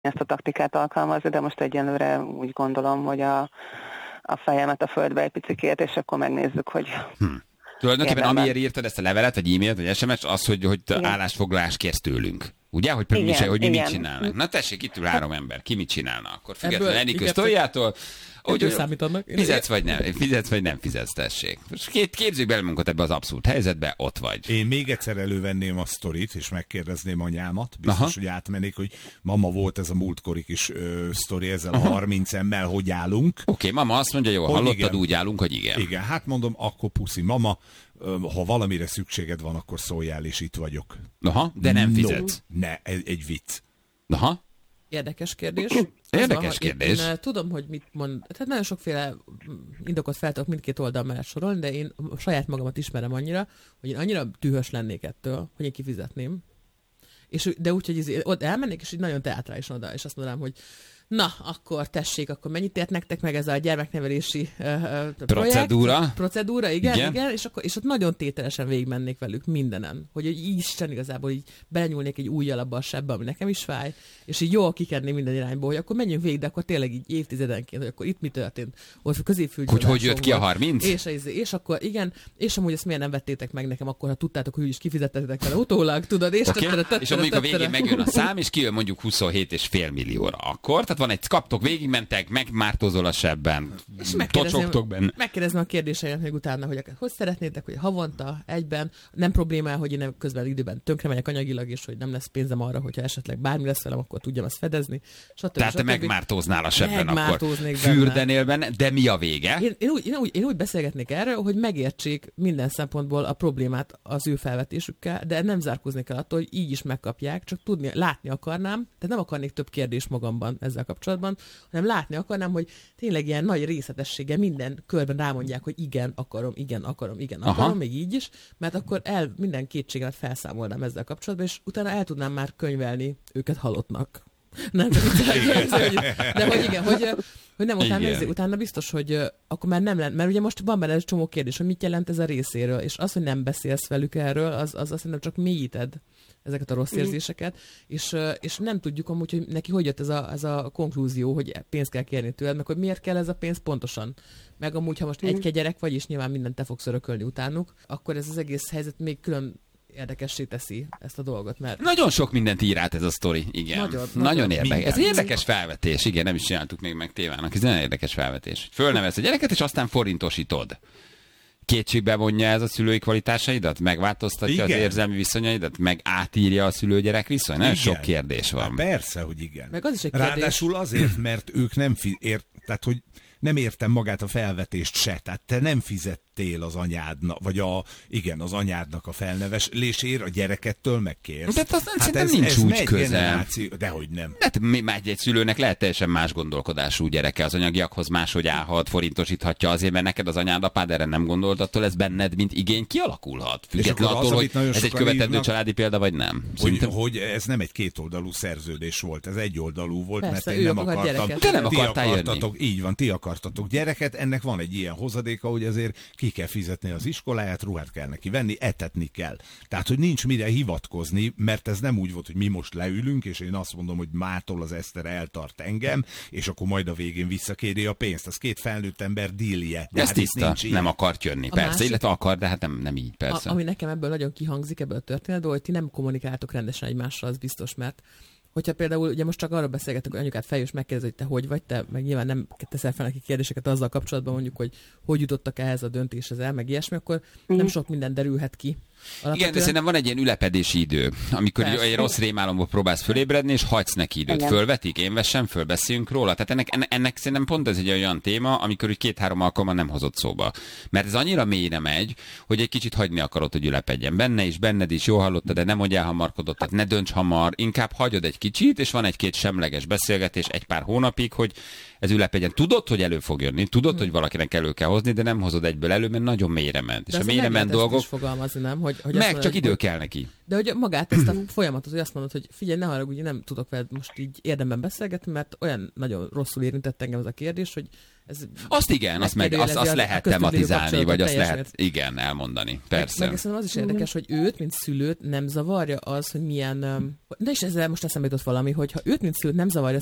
ezt a taktikát alkalmazni, de most egyenlőre úgy gondolom, hogy a fejemet a földbe egy picikét, és akkor megnézzük, hogy... Tulajdonképpen amiért írtad ezt a levelet, vagy e-mailt, vagy SMS, az, hogy állásfoglalást kérsz tőlünk. Ugye? Hogy mi mit csinálnak. Na tessék, itt ül 3 ember. Ki mit csinálna? Akkor függetlenül Enikő Sztoljától, hogy fizetsz vagy nem fizetsz, tessék. Képzeljük bele munkat ebbe az abszurd helyzetbe, ott vagy. Én még egyszer elővenném a sztorit, és megkérdezném anyámat. Biztos, hogy átmennék, hogy mama, volt ez a múltkori kis sztori ezzel a 30 emmel, hogy állunk. Oké, mama azt mondja, jó, hallottad, igen. Úgy állunk, hogy igen. Igen, hát mondom, akkor puszi, mama, ha valamire szükséged van, akkor szóljál, és itt vagyok. Aha, de nem fizetsz. Ne, egy vicc. Aha. Érdekes kérdés. Érdekes kérdés. Én tudom, hogy mit mond. Tehát nagyon sokféle indokot fel tudok mindkét oldal mellett sorolni, de én saját magamat ismerem annyira, hogy én annyira dühös lennék ettől, hogy én kifizetném. De úgy, hogy ott elmennék, és így nagyon teátrálisan oda, és azt mondanám, hogy na, akkor tessék, akkor mennyit ért nektek meg ez a gyermeknevelési procedúra, igen, és ott nagyon tételesen végigmennék velük mindenen, hogy Isten igazából így belenyúlnék egy ujjal abba a sebbe, ami nekem is fáj, és így jól kikennék minden irányból, hogy akkor menjünk végig, de akkor tényleg így évtizedenként, hogy akkor itt mi történt, ott középfülgyullásom hogy jött ki a 30? És akkor igen, és amúgy ezt miért nem vettétek meg nekem, akkor ha tudtátok, hogy is kifizettetek vele utólag, tudod, és és amikor a végén megjön a szám, és kijön mondjuk 27,5 millióra, akkor, tehát van egy, kaptok, végigmentek, megmártózol a sebben, tocsogtok benne. Megkérdezem a kérdéseimet még utána, hogy szeretnétek, hogy havonta, egyben, nem problémál, hogy én közben időben tönkre megyek anyagilag, és hogy nem lesz pénzem arra, hogyha esetleg bármi lesz velem, akkor tudjam azt fedezni. Tehát te megmártóznál a sebben, akkor fürdenél benne, de mi a vége? Én úgy beszélgetnék erről, hogy megértsék minden szempontból a problémát az ő felvetésükkel, de nem zárkóznék el attól, hogy így is megkapják, csak látni akarnám, tehát nem akarnék több kérdést magamban ezzel kapcsolatban, hanem látni akarnám, hogy tényleg ilyen nagy részletességgel minden körben rámondják, hogy igen, akarom, még így is, mert akkor minden kétségemet felszámolnám ezzel kapcsolatban, és utána el tudnám már könyvelni őket halottnak. Nem, de hogy igen, hogy nem utána biztos, hogy akkor már nem lenne, mert ugye most van benne egy csomó kérdés, hogy mit jelent ez a részéről, és az, hogy nem beszélsz velük erről, az azt hiszem csak mélyíted ezeket a rossz érzéseket, és nem tudjuk amúgy, hogy neki hogy jött ez a konklúzió, hogy pénzt kell kérni tőled, meg hogy miért kell ez a pénz pontosan. Meg amúgy, ha most egy gyerek vagy, és nyilván mindent te fogsz örökölni utánuk, akkor ez az egész helyzet még külön érdekessé teszi ezt a dolgot, mert... Nagyon sok mindent ír át ez a sztori, igen. Nagyon érdekes. Ez egy érdekes felvetés, igen, nem is csináltuk még meg tévának. Ez nagyon érdekes felvetés. Fölnevelsz a gyereket, és aztán forintosítod. Kétségbe vonja ez a szülői kvalitásaidat? Megváltoztatja az érzelmi viszonyaidat? Meg átírja a szülő-gyerek viszony? Nagyon sok kérdés van. Hát persze, hogy igen. Meg az is egy kérdés. Ráadásul azért, mert ők nem tehát, hogy nem értem magát a felvetést se. Tehát te nem fizettél az anyádnak, vagy az anyádnak a felnevelésért, a gyerekettől megkérsz. De azt szerintem nincs úgy közel. Dehogy nem. Hát egy szülőnek lehet teljesen más gondolkodású gyereke, az anyagiakhoz máshogy állhat, forintosíthatja azért, mert neked az anyád, apád erre nem gondolt, attól ez benned, mint igény kialakulhat. Függetlenül attól, hogy ez egy követendő családi példa, vagy nem. Hogy ez nem egy kétoldalú szerződés volt, ez egyoldalú volt, persze, mert én nem akartam. Te nem akartál jönni. Így van, ti akartatok gyereket, ennek van egy ilyen hozadéka, hogy azért ki kell fizetni az iskoláját, ruhát kell neki venni, etetni kell. Tehát, hogy nincs mire hivatkozni, mert ez nem úgy volt, hogy mi most leülünk, és én azt mondom, hogy mától az Eszter eltart engem, és akkor majd a végén visszakéri a pénzt. Az két felnőtt ember dílje. De ez tiszta, nem akart jönni, persze, másik, illetve akar, de hát nem így, persze. Ami nekem ebből nagyon kihangzik ebből a történetből, hogy ti nem kommunikáltok rendesen egymással, az biztos, mert hogyha például, ugye most csak arról beszélgetünk, hogy anyukát feljön és megkérdezi, hogy te hogy vagy, te meg nyilván nem teszel fel neki kérdéseket azzal kapcsolatban, mondjuk, hogy jutottak ehhez a döntéshez el, meg ilyesmi, akkor nem sok minden derülhet ki. Alapvetően... Igen, de szerintem van egy ilyen ülepedési idő, amikor egy rossz rémálomból próbálsz fölébredni, és hagysz neki időt. Igen. Fölvetik, én vessem föl, beszéljünk róla. Tehát ennek szerintem pont ez egy olyan téma, amikor úgy 2-3 alkalommal nem hozott szóba. Mert ez annyira mélyre megy, hogy egy kicsit hagyni akarod, hogy ülepedjen. Benne is, benned is, jól hallottad, de nem hogy elhamarkodott, tehát ne dönts hamar, inkább hagyod egy kicsit, és van egy-két semleges beszélgetés egy pár hónapig, hogy ez ülepegyen. Tudod, hogy elő fog jönni, tudod, hogy valakinek elő kell hozni, de nem hozod egyből elő, mert nagyon mélyre ment. De és a mélyre ment dolgok... is fogalmazni, nem? Hogy meg mondod, csak idő kell neki. De hogy magát ezt a folyamatot, hogy azt mondod, hogy figyelj, ne haragudj, nem tudok veled most így érdemben beszélgetni, mert olyan nagyon rosszul érintett engem ez a kérdés, hogy ez... Azt igen, azt lehet tematizálni, vagy azt lehet, igen, elmondani. Persze. Meg az is érdekes, hogy őt, mint szülőt nem zavarja az, hogy milyen... De is ezzel most eszembe jutott valami, hogy ha őt, mint szülőt nem zavarja